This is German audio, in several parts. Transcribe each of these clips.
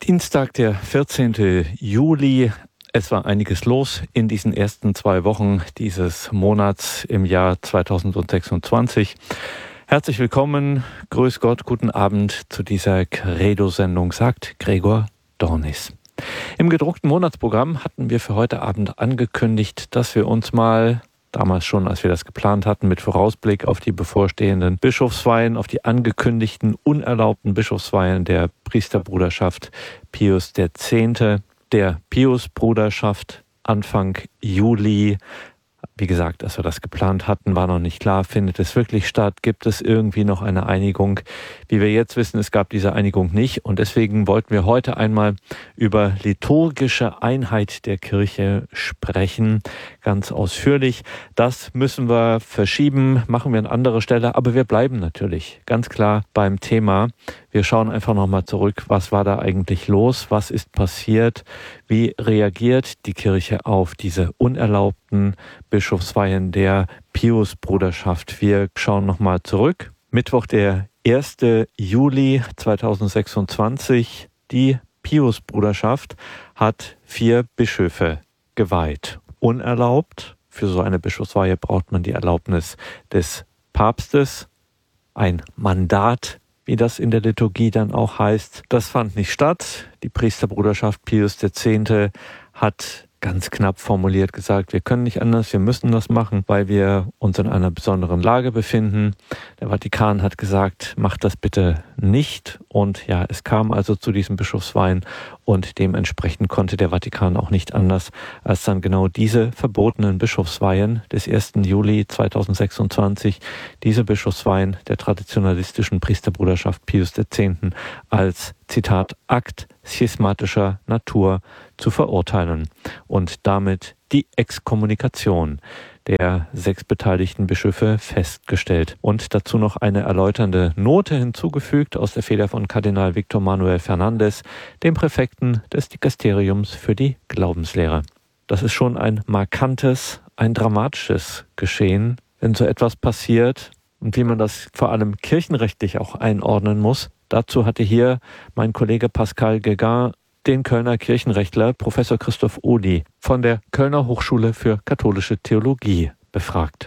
Dienstag, der 14. Juli. Es war einiges los in diesen ersten 2 Wochen dieses Monats im Jahr 2026. Herzlich willkommen, grüß Gott, guten Abend zu dieser Credo-Sendung, sagt Gregor Dornis. Im gedruckten Monatsprogramm hatten wir für heute Abend angekündigt, dass wir uns mal, damals schon, als wir das geplant hatten, mit Vorausblick auf die bevorstehenden Bischofsweihen, auf die angekündigten, unerlaubten Bischofsweihen der Priesterbruderschaft Pius X., der Pius-Bruderschaft Anfang Juli. Wie gesagt, als wir das geplant hatten, war noch nicht klar, findet es wirklich statt? Gibt es irgendwie noch eine Einigung? Wie wir jetzt wissen, es gab diese Einigung nicht und deswegen wollten wir heute einmal über liturgische Einheit der Kirche sprechen, ganz ausführlich. Das müssen wir verschieben, machen wir an anderer Stelle, aber wir bleiben natürlich ganz klar beim Thema. Wir schauen einfach nochmal zurück, was war da eigentlich los, was ist passiert, wie reagiert die Kirche auf diese unerlaubten Bischofsweihen der Pius-Bruderschaft. Wir schauen nochmal zurück. Mittwoch, der 1. Juli 2026. Die Pius-Bruderschaft hat 4 Bischöfe geweiht. Unerlaubt. Für so eine Bischofsweihe braucht man die Erlaubnis des Papstes. Ein Mandat, wie das in der Liturgie dann auch heißt. Das fand nicht statt. Die Priesterbruderschaft Pius X. hat ganz knapp formuliert gesagt, wir können nicht anders, wir müssen das machen, weil wir uns in einer besonderen Lage befinden. Der Vatikan hat gesagt, macht das bitte nicht. Und ja, es kam also zu diesem Bischofsweihen und dementsprechend konnte der Vatikan auch nicht anders, als dann genau diese verbotenen Bischofsweihen des 1. Juli 2026, diese Bischofsweihen der traditionalistischen Priesterbruderschaft Pius X. als, Zitat, Akt schismatischer Natur zu verurteilen und damit die Exkommunikation der 6 beteiligten Bischöfe festgestellt und dazu noch eine erläuternde Note hinzugefügt aus der Feder von Kardinal Victor Manuel Fernández, dem Präfekten des Dikasteriums für die Glaubenslehre. Das ist schon ein markantes, ein dramatisches Geschehen, wenn so etwas passiert und wie man das vor allem kirchenrechtlich auch einordnen muss. Dazu hatte hier mein Kollege Pascal Guégan den Kölner Kirchenrechtler Professor Christoph Ohly von der Kölner Hochschule für katholische Theologie befragt.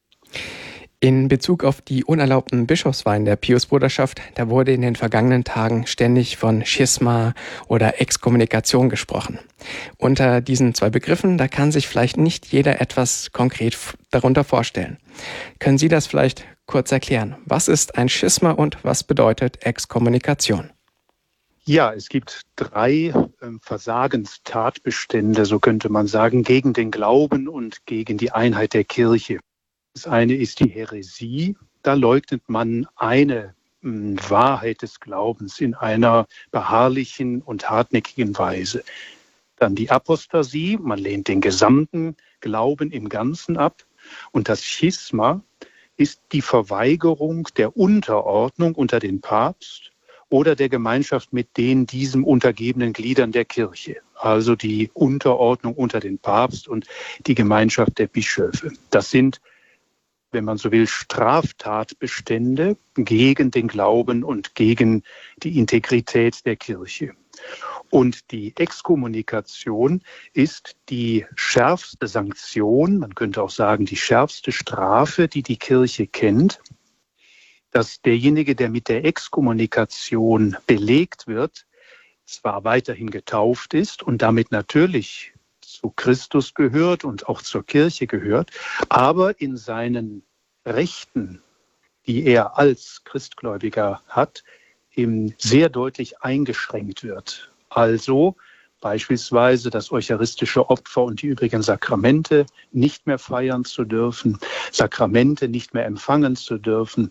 In Bezug auf die unerlaubten Bischofsweihen der Pius-Bruderschaft, da wurde in den vergangenen Tagen ständig von Schisma oder Exkommunikation gesprochen. Unter diesen 2 Begriffen, da kann sich vielleicht nicht jeder etwas konkret darunter vorstellen. Können Sie das vielleicht kurz erklären? Was ist ein Schisma und was bedeutet Exkommunikation? Ja, es gibt 3 Versagenstatbestände, so könnte man sagen, gegen den Glauben und gegen die Einheit der Kirche. Das eine ist die Häresie. Da leugnet man eine Wahrheit des Glaubens in einer beharrlichen und hartnäckigen Weise. Dann die Apostasie. Man lehnt den gesamten Glauben im Ganzen ab. Und das Schisma ist die Verweigerung der Unterordnung unter den Papst oder der Gemeinschaft mit den diesem untergebenen Gliedern der Kirche. Also die Unterordnung unter den Papst und die Gemeinschaft der Bischöfe. Das sind, wenn man so will, Straftatbestände gegen den Glauben und gegen die Integrität der Kirche. Und die Exkommunikation ist die schärfste Sanktion, man könnte auch sagen, die schärfste Strafe, die die Kirche kennt, dass derjenige, der mit der Exkommunikation belegt wird, zwar weiterhin getauft ist und damit natürlich zu Christus gehört und auch zur Kirche gehört, aber in seinen Rechten, die er als Christgläubiger hat, eben sehr deutlich eingeschränkt wird. Also beispielsweise das eucharistische Opfer und die übrigen Sakramente nicht mehr feiern zu dürfen, Sakramente nicht mehr empfangen zu dürfen,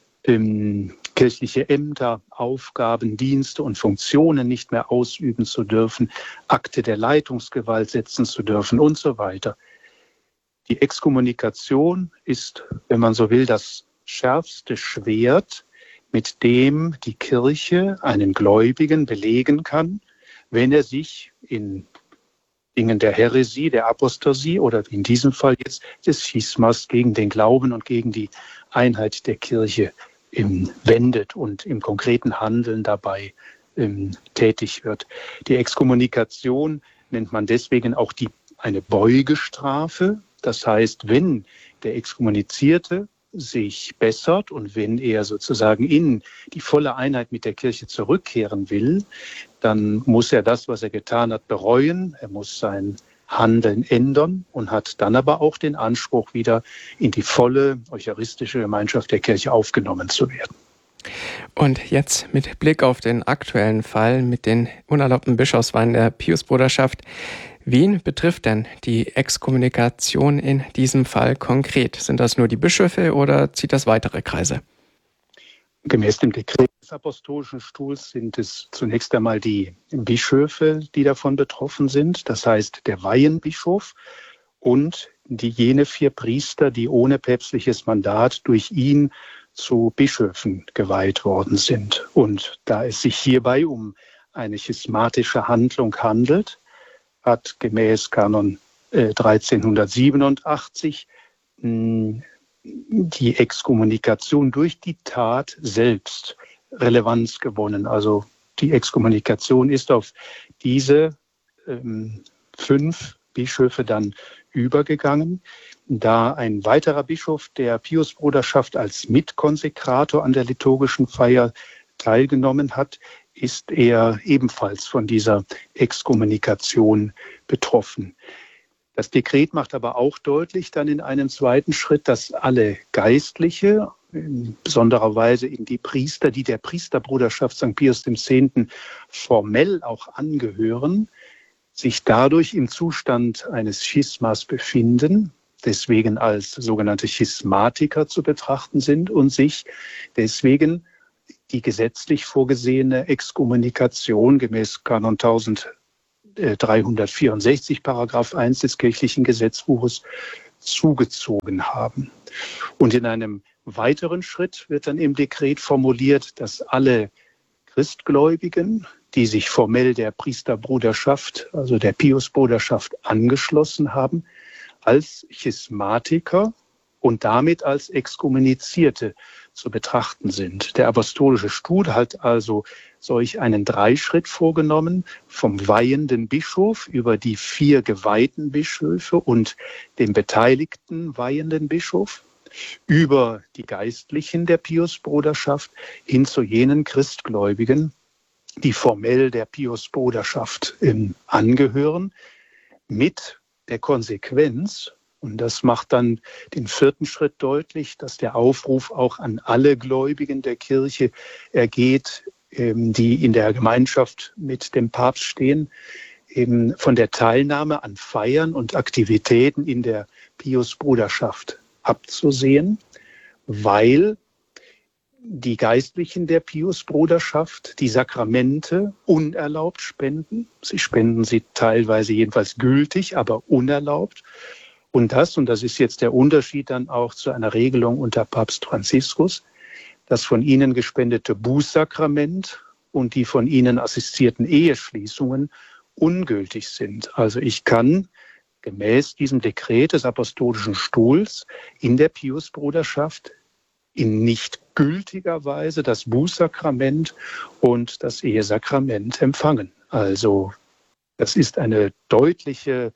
kirchliche Ämter, Aufgaben, Dienste und Funktionen nicht mehr ausüben zu dürfen, Akte der Leitungsgewalt setzen zu dürfen und so weiter. Die Exkommunikation ist, wenn man so will, das schärfste Schwert, mit dem die Kirche einen Gläubigen belegen kann, wenn er sich in Dingen der Häresie, der Apostasie oder in diesem Fall jetzt des Schismas gegen den Glauben und gegen die Einheit der Kirche wendet und im konkreten Handeln dabei tätig wird. Die Exkommunikation nennt man deswegen auch eine Beugestrafe. Das heißt, wenn der Exkommunizierte sich bessert und wenn er sozusagen in die volle Einheit mit der Kirche zurückkehren will, dann muss er das, was er getan hat, bereuen. Er muss sein Handeln ändern und hat dann aber auch den Anspruch, wieder in die volle eucharistische Gemeinschaft der Kirche aufgenommen zu werden. Und jetzt mit Blick auf den aktuellen Fall mit den unerlaubten Bischofswahlen der Piusbruderschaft. Wen betrifft denn die Exkommunikation in diesem Fall konkret? Sind das nur die Bischöfe oder zieht das weitere Kreise? Gemäß dem Dekret des Apostolischen Stuhls sind es zunächst einmal die Bischöfe, die davon betroffen sind. Das heißt, der Weihenbischof und jene 4 Priester, die ohne päpstliches Mandat durch ihn zu Bischöfen geweiht worden sind. Und da es sich hierbei um eine schismatische Handlung handelt, hat gemäß Kanon 1387 die Exkommunikation durch die Tat selbst Relevanz gewonnen. Also die Exkommunikation ist auf diese 5 Bischöfe dann übergegangen. Da ein weiterer Bischof der Piusbruderschaft als Mitkonsekrator an der liturgischen Feier teilgenommen hat, ist er ebenfalls von dieser Exkommunikation betroffen. Das Dekret macht aber auch deutlich dann in einem zweiten Schritt, dass alle Geistliche, in besonderer Weise eben die Priester, die der Priesterbruderschaft St. Pius X. formell auch angehören, sich dadurch im Zustand eines Schismas befinden, deswegen als sogenannte Schismatiker zu betrachten sind und sich deswegen die gesetzlich vorgesehene Exkommunikation gemäß Kanon 1364, Paragraph 1 des kirchlichen Gesetzbuches zugezogen haben. Und in einem weiteren Schritt wird dann im Dekret formuliert, dass alle Christgläubigen, die sich formell der Priesterbruderschaft, also der Piusbruderschaft angeschlossen haben, als Schismatiker und damit als Exkommunizierte zu betrachten sind. Der Apostolische Stuhl hat also solch einen Dreischritt vorgenommen, vom weihenden Bischof über die 4 geweihten Bischöfe und den beteiligten weihenden Bischof, über die Geistlichen der Piusbruderschaft hin zu jenen Christgläubigen, die formell der Piusbruderschaft angehören, mit der Konsequenz, und das macht dann den 4. Schritt deutlich, dass der Aufruf auch an alle Gläubigen der Kirche ergeht, die in der Gemeinschaft mit dem Papst stehen, eben von der Teilnahme an Feiern und Aktivitäten in der Piusbruderschaft abzusehen, weil die Geistlichen der Piusbruderschaft die Sakramente unerlaubt spenden. Sie spenden sie teilweise jedenfalls gültig, aber unerlaubt. Und das ist jetzt der Unterschied dann auch zu einer Regelung unter Papst Franziskus, das von ihnen gespendete Bußsakrament und die von ihnen assistierten Eheschließungen ungültig sind. Also ich kann gemäß diesem Dekret des Apostolischen Stuhls in der Piusbruderschaft in nicht gültiger Weise das Bußsakrament und das Ehesakrament empfangen. Also das ist eine deutliche,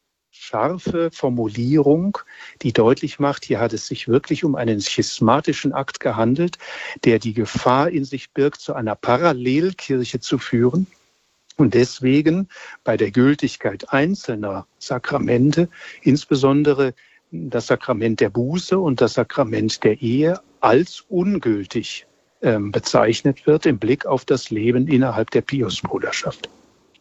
scharfe Formulierung, die deutlich macht, hier hat es sich wirklich um einen schismatischen Akt gehandelt, der die Gefahr in sich birgt, zu einer Parallelkirche zu führen und deswegen bei der Gültigkeit einzelner Sakramente, insbesondere das Sakrament der Buße und das Sakrament der Ehe, als ungültig bezeichnet wird im Blick auf das Leben innerhalb der Piusbruderschaft.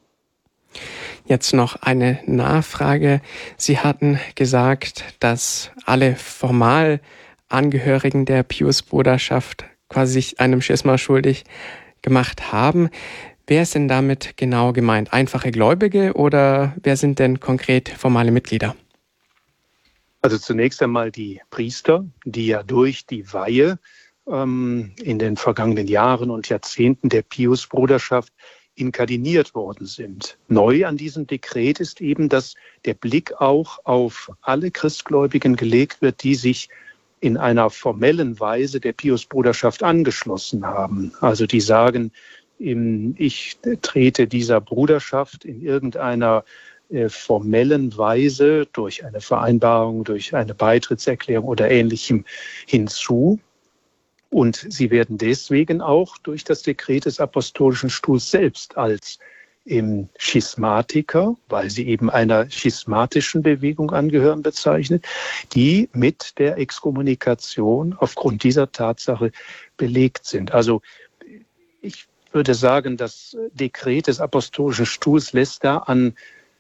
Jetzt noch eine Nachfrage. Sie hatten gesagt, dass alle formal Angehörigen der Piusbruderschaft quasi sich einem Schisma schuldig gemacht haben. Wer ist denn damit genau gemeint? Einfache Gläubige oder wer sind denn konkret formale Mitglieder? Also zunächst einmal die Priester, die ja durch die Weihe in den vergangenen Jahren und Jahrzehnten der Piusbruderschaft inkardiniert worden sind. Neu an diesem Dekret ist eben, dass der Blick auch auf alle Christgläubigen gelegt wird, die sich in einer formellen Weise der Piusbruderschaft angeschlossen haben. Also die sagen, ich trete dieser Bruderschaft in irgendeiner formellen Weise durch eine Vereinbarung, durch eine Beitrittserklärung oder Ähnlichem hinzu. Und sie werden deswegen auch durch das Dekret des Apostolischen Stuhls selbst als Schismatiker, weil sie eben einer schismatischen Bewegung angehören, bezeichnet, die mit der Exkommunikation aufgrund dieser Tatsache belegt sind. Also ich würde sagen, das Dekret des Apostolischen Stuhls lässt da an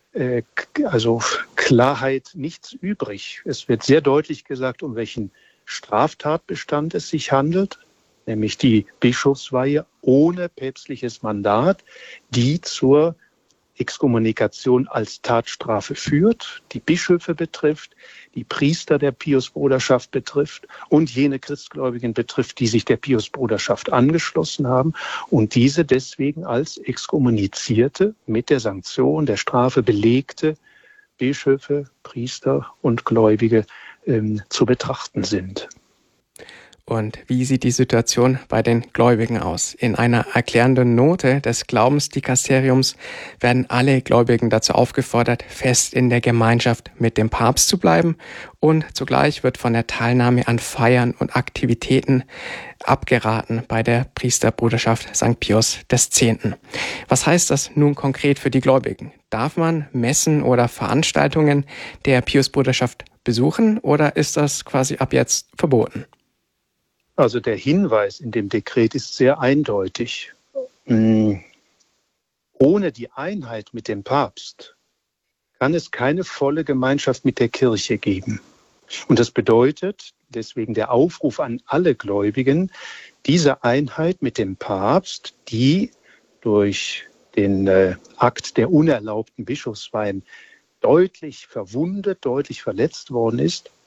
Klarheit nichts übrig. Es wird sehr deutlich gesagt, um welchen Straftatbestand es sich handelt, nämlich die Bischofsweihe ohne päpstliches Mandat, die zur Exkommunikation als Tatstrafe führt, die Bischöfe betrifft, die Priester der Piusbruderschaft betrifft und jene Christgläubigen betrifft, die sich der Piusbruderschaft angeschlossen haben und diese deswegen als exkommunizierte, mit der Sanktion der Strafe belegte Bischöfe, Priester und Gläubige zu betrachten sind. Und wie sieht die Situation bei den Gläubigen aus? In einer erklärenden Note des Glaubensdikasteriums werden alle Gläubigen dazu aufgefordert, fest in der Gemeinschaft mit dem Papst zu bleiben und zugleich wird von der Teilnahme an Feiern und Aktivitäten abgeraten bei der Priesterbruderschaft St. Pius X. Was heißt das nun konkret für die Gläubigen? Darf man Messen oder Veranstaltungen der Piusbruderschaft besuchen oder ist das quasi ab jetzt verboten? Also der Hinweis in dem Dekret ist sehr eindeutig. Ohne die Einheit mit dem Papst kann es keine volle Gemeinschaft mit der Kirche geben. Und das bedeutet, deswegen der Aufruf an alle Gläubigen, diese Einheit mit dem Papst, die durch den Akt der unerlaubten Bischofsweihen deutlich verwundet, deutlich verletzt worden ist,